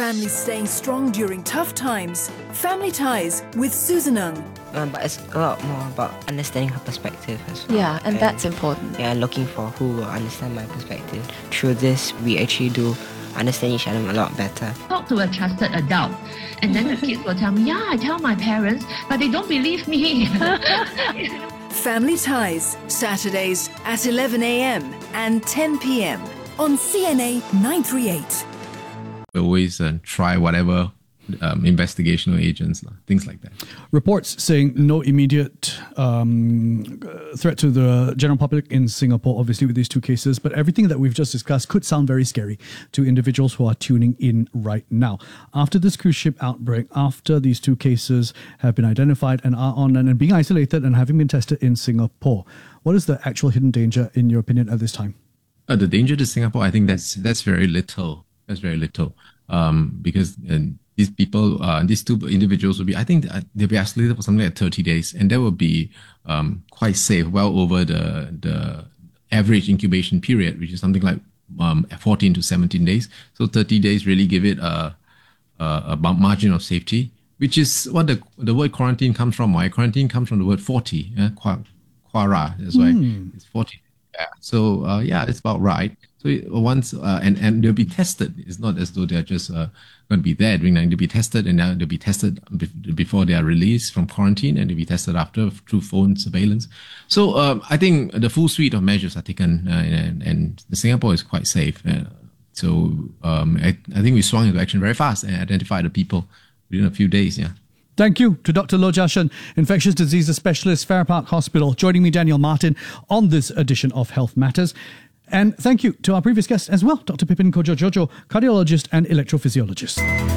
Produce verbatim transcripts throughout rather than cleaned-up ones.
families staying strong during tough times. Family Ties with Susan Ng. Um, but it's a lot more about understanding her perspective as well. Yeah, and, and that's important. Yeah, looking for who will understand my perspective. Through this, we actually do understand each other a lot better. Talk to a trusted adult, and then the kids will tell me, yeah, I tell my parents, but they don't believe me. Family Ties, Saturdays at eleven a.m. and ten p.m. on C N A nine thirty-eight. We always uh, try whatever um, investigational agents, things like that. Reports saying no immediate um, threat to the general public in Singapore, obviously, with these two cases. But everything that we've just discussed could sound very scary to individuals who are tuning in right now. After this cruise ship outbreak, after these two cases have been identified and are on and being isolated and having been tested in Singapore, what is the actual hidden danger, in your opinion, at this time? Uh, the danger to Singapore, I think that's that's very little. That's very little. Um, because uh, these people, uh, these two individuals will be, I think uh, they'll be isolated for something like thirty days, and that will be um, quite safe, well over the the average incubation period, which is something like um, fourteen to seventeen days. So thirty days really give it a, a, a margin of safety, which is what the the word quarantine comes from. Right? Quarantine comes from the word forty, yeah? Quara, that's why mm. it's forty. Yeah. So uh, yeah, it's about right. So once uh, and and they'll be tested. It's not as though they're just uh, going to be there doing that. They'll be tested, and now they'll be tested be- before they are released from quarantine, and they'll be tested after through phone surveillance. So um, I think the full suite of measures are taken, uh, and, and Singapore is quite safe. Uh, so um, I, I think we swung into action very fast and identified the people within a few days. Yeah. Thank you to Doctor Loh Jia Shen, infectious diseases specialist, Farrer Park Hospital, joining me, Daniel Martin, on this edition of Health Matters. And thank you to our previous guest as well, Doctor Pipin Kojo Jojo, cardiologist and electrophysiologist.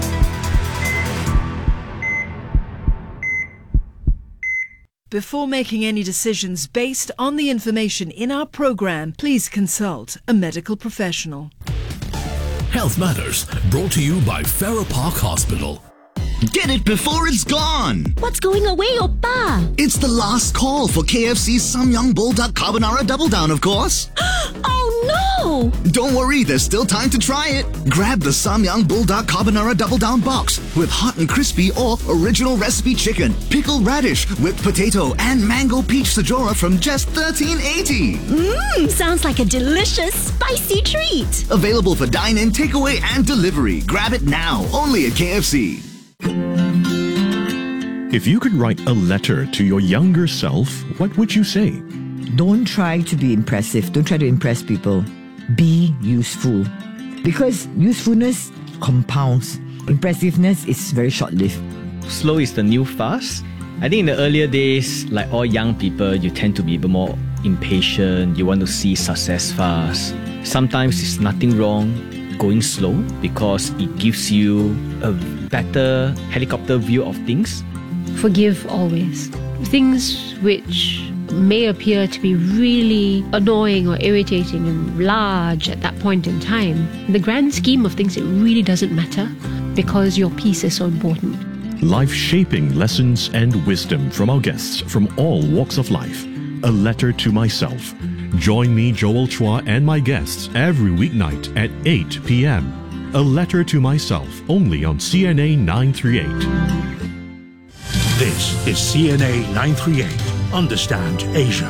Before making any decisions based on the information in our program, please consult a medical professional. Health Matters, brought to you by Farrer Park Hospital. Get it before it's gone! What's going away, Oppa? It's the last call for K F C's Samyang Bulldog Carbonara Double Down, of course. Oh no! Don't worry, there's still time to try it. Grab the Samyang Bulldog Carbonara Double Down box with hot and crispy or original recipe chicken, pickled radish, whipped potato, and mango peach sajora from just thirteen eighty. Mmm, sounds like a delicious, spicy treat. Available for dine-in, takeaway, and delivery. Grab it now, only at K F C. If you could write a letter to your younger self, what would you say? Don't try to be impressive. Don't try to impress people. Be useful. Because usefulness compounds. Impressiveness is very short-lived. Slow is the new fast. I think in the earlier days, like all young people, you tend to be a bit more impatient. You want to see success fast. Sometimes there's nothing wrong going slow because it gives you a better helicopter view of things. Forgive always. Things which may appear to be really annoying or irritating and large at that point in time, in the grand scheme of things, it really doesn't matter because your peace is so important. Life-shaping lessons and wisdom from our guests from all walks of life. A letter to myself. Join me, Joel Chua, and my guests every weeknight at eight p.m. A letter to myself, only on C N A nine thirty-eight. This is C N A nine thirty-eight. Understand Asia.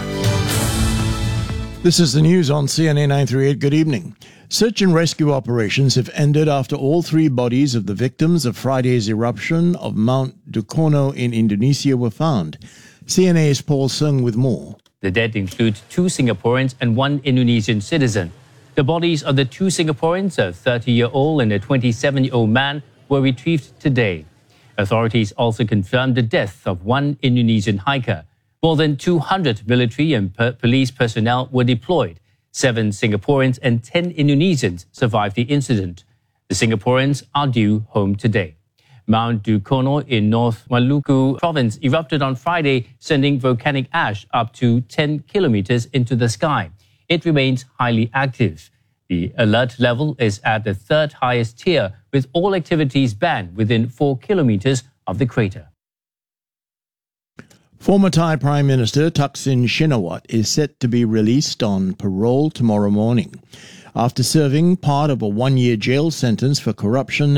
This is the news on C N A nine thirty-eight. Good evening. Search and rescue operations have ended after all three bodies of the victims of Friday's eruption of Mount Dukono in Indonesia were found. C N A's Paul Sung with more. The dead include two Singaporeans and one Indonesian citizen. The bodies of the two Singaporeans, a thirty-year-old and a twenty-seven-year-old man, were retrieved today. Authorities also confirmed the death of one Indonesian hiker. More than two hundred military and per- police personnel were deployed. Seven Singaporeans and ten Indonesians survived the incident. The Singaporeans are due home today. Mount Dukono in North Maluku province erupted on Friday, sending volcanic ash up to ten kilometers into the sky. It remains highly active. The alert level is at the third highest tier, with all activities banned within four kilometers of the crater. Former Thai Prime Minister Thaksin Shinawatra is set to be released on parole tomorrow morning after serving part of a one-year jail sentence for corruption